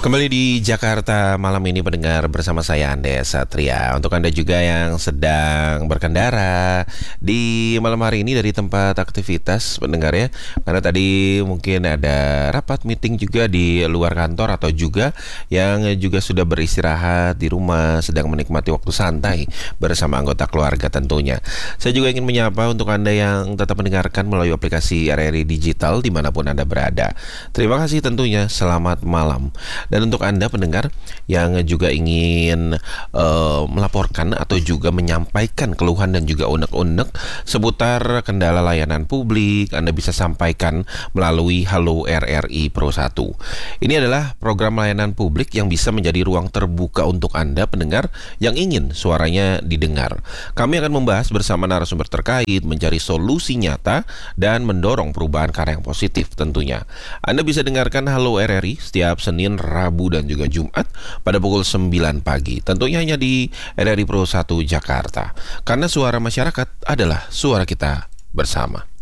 Kembali di Jakarta malam ini pendengar bersama saya Andes Satria. Untuk Anda juga yang sedang berkendara di malam hari ini dari tempat aktivitas pendengar ya. Karena tadi mungkin ada rapat meeting juga di luar kantor atau juga yang juga sudah beristirahat di rumah sedang menikmati waktu santai bersama anggota keluarga tentunya. Saya juga ingin menyapa untuk Anda yang tetap mendengarkan melalui aplikasi RRI Digital dimanapun Anda berada. Terima kasih tentunya, selamat malam. Dan untuk Anda pendengar yang juga ingin melaporkan atau juga menyampaikan keluhan dan juga unek-unek seputar kendala layanan publik, Anda bisa sampaikan melalui Halo RRI Pro 1. Ini adalah program layanan publik yang bisa menjadi ruang terbuka untuk Anda pendengar yang ingin suaranya didengar. Kami akan membahas bersama narasumber terkait, mencari solusi nyata, dan mendorong perubahan karya yang positif tentunya. Anda bisa dengarkan Halo RRI setiap Senin, Rabu, dan juga Jumat pada pukul 9 pagi. Tentunya hanya di RRI Pro 1 Jakarta. Karena suara masyarakat adalah suara kita bersama.